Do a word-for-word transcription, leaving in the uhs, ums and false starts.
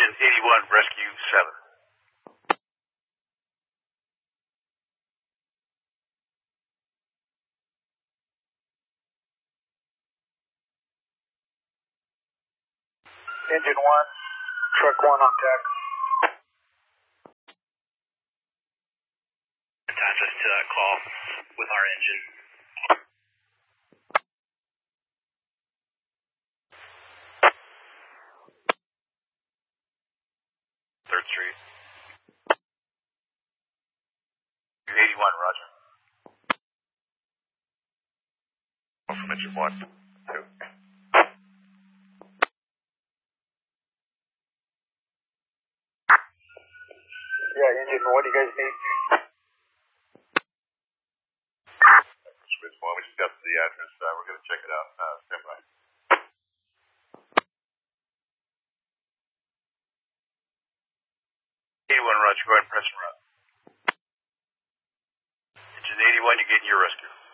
Engine eighty-one, rescue seven. Engine one, truck one on deck. Attach us to that call with our engine. third Street. eighty-one, roger. From engine one, two. Yeah, engine, what do you guys need? Smith one, we just got to the address. Uh, we're going to check it out. Uh, stand by. eighty-one, roger. Go ahead and press and run. Engine eighty-one, you're getting your rescue.